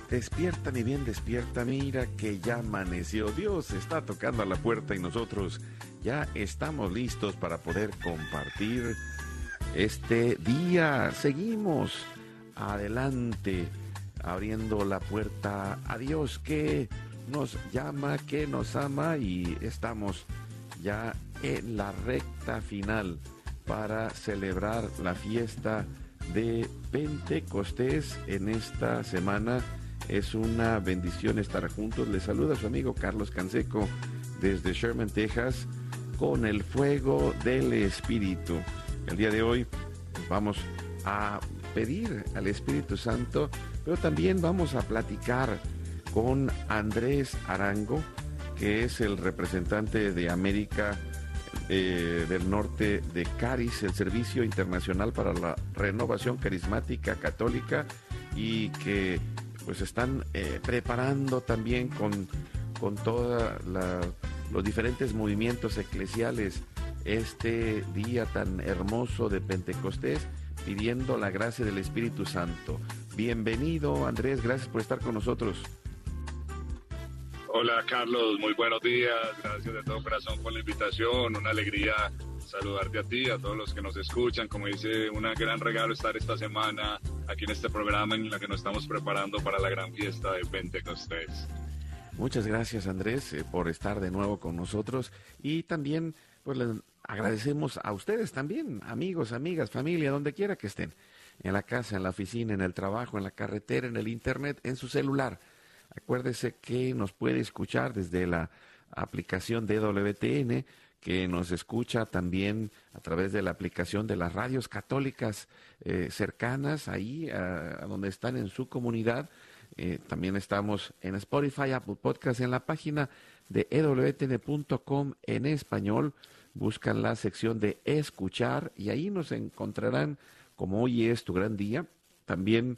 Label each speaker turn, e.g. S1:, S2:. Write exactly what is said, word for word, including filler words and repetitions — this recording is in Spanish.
S1: Despierta, mi bien, despierta, mira que ya amaneció. Dios está tocando a la puerta y nosotros ya estamos listos para poder compartir este día. Seguimos adelante, abriendo la puerta a Dios que nos llama, que nos ama, y estamos ya en la recta final para celebrar la fiesta de Pentecostés en esta semana. Es una bendición estar juntos. Les saluda su amigo Carlos Canseco desde Sherman, Texas, con el fuego del Espíritu. El día de hoy vamos a pedir al Espíritu Santo, pero también vamos a platicar con Andrés Arango, que es el representante de América eh, del Norte de Caris, el Servicio Internacional para la Renovación Carismática Católica, y que pues están eh, preparando también con, con todos los diferentes movimientos eclesiales este día tan hermoso de Pentecostés, pidiendo la gracia del Espíritu Santo. Bienvenido, Andrés, gracias por estar con nosotros.
S2: Hola, Carlos, muy buenos días, gracias de todo corazón por la invitación, una alegría saludarte a ti, a todos los que nos escuchan. Como dice, un gran regalo estar esta semana aquí en este programa en la que nos estamos preparando para la gran fiesta de Pentecostés.
S1: Muchas gracias, Andrés, eh, por estar de nuevo con nosotros, y también pues les agradecemos a ustedes también, amigos, amigas, familia, donde quiera que estén, en la casa, en la oficina, en el trabajo, en la carretera, en el internet, en su celular. Acuérdese que nos puede escuchar desde la aplicación de W T N, que nos escucha también a través de la aplicación de las radios católicas eh, cercanas, ahí a, a donde están en su comunidad. Eh, también estamos en Spotify, Apple Podcast, en la página de e w t n punto com en español. Buscan la sección de escuchar y ahí nos encontrarán, como hoy es tu gran día. También